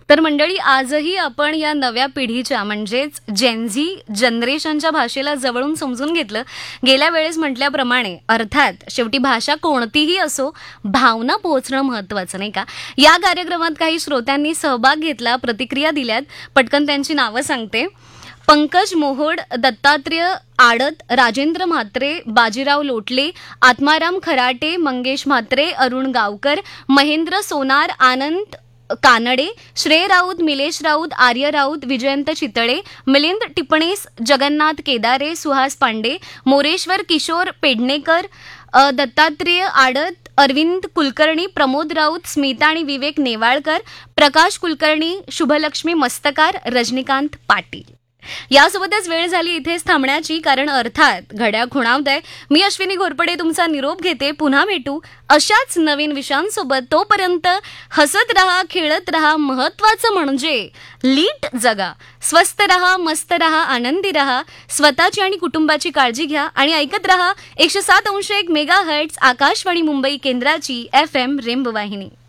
तर मंडळी, आजही आपण या नव्या पिढीच्या म्हणजेच जेनझी जनरेशनच्या भाषेला जवळून समजून घेतलं. गेल्या वेळेस म्हटल्याप्रमाणे अर्थात शेवटी भाषा कोणतीही असो, भावना पोहोचणं महत्त्वाचं, नाही का? या कार्यक्रमात काही श्रोत्यांनी सहभाग घेतला, प्रतिक्रिया दिल्यात. पटकन त्यांची नावं सांगते. पंकज मोहोड, दत्तात्रेय आडत, राजेंद्र म्हात्रे, बाजीराव लोटले, आत्माराम खराटे, मंगेश म्हात्रे, अरुण गावकर, महेंद्र सोनार, आनंद कानडे, श्रेय राऊत, मिलेश राऊत, आर्य राऊत, विजयंत चितळे, मिलिंद टिपणेस, जगन्नाथ केदारे, सुहास पांडे, मोरेश्वर किशोर पेडणेकर, दत्तात्रेय आडत, अरविंद कुलकर्णी, प्रमोद राऊत, स्मिता आणि विवेक नेवाळकर, प्रकाश कुलकर्णी, शुभलक्ष्मी मस्तकार, रजनीकांत पाटील. यासोबतच वेळ झाली इथेच थांबण्याची, कारण अर्थात घड्याळ खुणावतंय. मी अश्विनी घोरपडे तुमचा निरोप घेते. पुन्हा भेटू अशाच नवीन विषयांसोबत. तोपर्यंत हसत रहा, खेळत रहा, महत्वाचं म्हणजे लीट जगा, स्वस्थ रहा, मस्त रहा, आनंदी रहा, स्वतःची आणि कुटुंबाची काळजी घ्या आणि ऐकत रहा 107.1 मेगाहर्ट्झ आकाशवाणी मुंबई केंद्राची FM रेनबो वाहिनी.